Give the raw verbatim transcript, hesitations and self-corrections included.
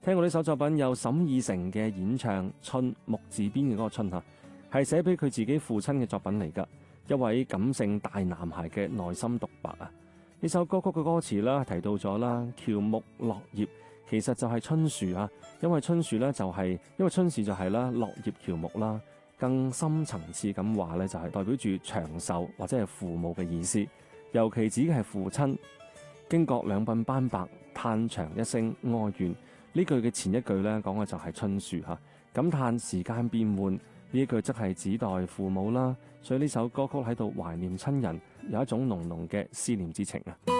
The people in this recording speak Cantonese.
聽過呢首作品有沈以誠嘅演唱《春》，木字邊嘅嗰個春嚇，係寫俾佢自己父親嘅作品嚟㗎，一位感性大男孩嘅內心獨白啊！呢首歌曲嘅歌詞啦，提到咗啦，喬木落葉其實就係春樹啊，因為春樹咧就係、是、因為春樹就係啦，落葉喬木啦，更深層次咁話咧就係代表住長壽或者係父母嘅意思，尤其指嘅係父親。經過兩鬢斑白，嘆長一聲哀怨。呢句嘅前一句咧講嘅就係春樹吓，感嘆時間變換。呢一句則係指代父母啦，所以呢首歌曲喺度懷念親人，有一種濃濃嘅思念之情啊。